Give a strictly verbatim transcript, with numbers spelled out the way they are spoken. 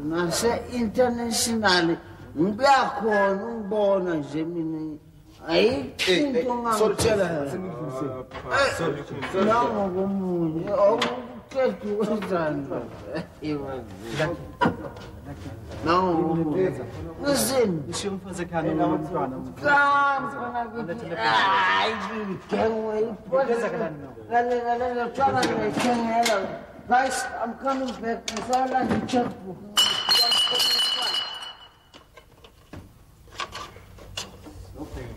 nase-international ngiyakhona ungibona nje mina ayikho into ngangitshela nangokomunye awuqeda ukwenzani nangokomunye ngisini Ishiyo umfazi ekhaya nomntwana. mfana kithi hayi ngigengwe iphoza ngale ngale tshwana ngiyithengela. Guys, I'm coming back. Ngisala ngicheckbook. Okay.